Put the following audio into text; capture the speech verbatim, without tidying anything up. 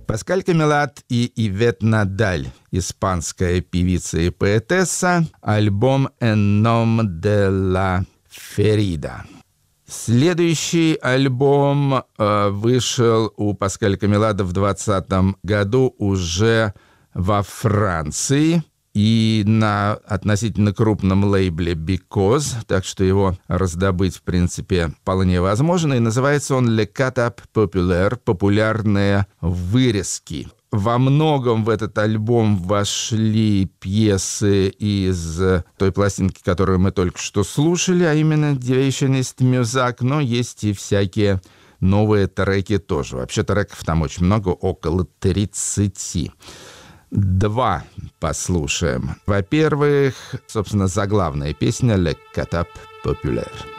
Паскаль Камилат и Ивет Надаль, испанская певица и поэтесса, альбом «En nom de la ferida». Следующий альбом э, вышел у Паскаля Камилата в двадцатом году уже во Франции и на относительно крупном лейбле Because, так что его раздобыть, в принципе, вполне возможно. И называется он «Le Cut-Up Populaire» — «Популярные вырезки». Во многом в этот альбом вошли пьесы из той пластинки, которую мы только что слушали, а именно «Deviationist Music», но есть и всякие новые треки тоже. Вообще треков там очень много, около тридцати. Два послушаем. Во-первых, собственно, заглавная песня «Le Cut-Up Populaire».